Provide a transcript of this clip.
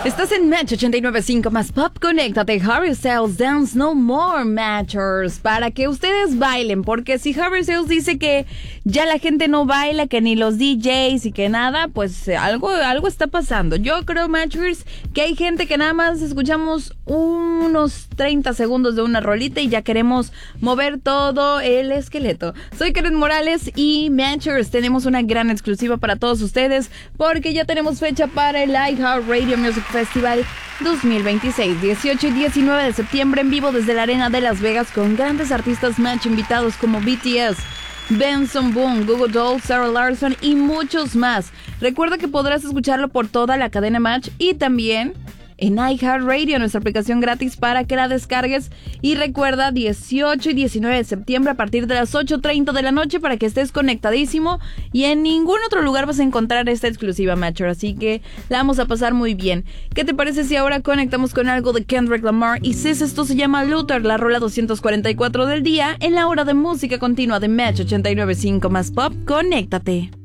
Estás en Match 89.5 más Pop. Conéctate. Harry Styles Dance No More Matters. Para que ustedes bailen. Porque si Harry Styles dice que ya la gente no baila, que ni los DJs y que nada, pues algo está pasando. Yo creo, Matchers, que hay gente que nada más escuchamos unos 30 segundos de una rolita y ya queremos mover todo el esqueleto. Soy Karen Morales y Matchers, tenemos una gran exclusiva para todos ustedes porque ya tenemos fecha para el iHeartRadio Music Festival 2026, 18 y 19 de septiembre en vivo desde la Arena de Las Vegas con grandes artistas Match invitados como BTS, Benson Boone, Google Dolls, Sarah Larson y muchos más. Recuerda que podrás escucharlo por toda la cadena Match y también en iHeartRadio, nuestra aplicación gratis para que la descargues. Y recuerda, 18 y 19 de septiembre a partir de las 8:30 de la noche para que estés conectadísimo. Y en ningún otro lugar vas a encontrar esta exclusiva, Matcher, así que la vamos a pasar muy bien. ¿Qué te parece si ahora conectamos con algo de Kendrick Lamar y Sis? Esto se llama Luther, la rola 244 del día en la hora de música continua de Match 89.5 más Pop. Conéctate.